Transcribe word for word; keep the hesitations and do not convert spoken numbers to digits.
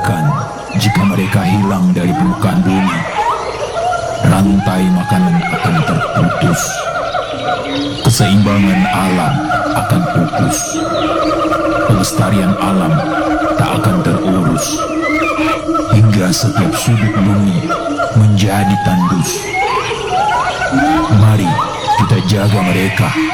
Bahkan jika mereka hilang dari permukaan bumi, rantai makanan akan terputus. Keseimbangan alam akan pupus. Pelestarian alam tak akan terurus. Hingga setiap sudut bumi menjadi tandus. Mari kita jaga mereka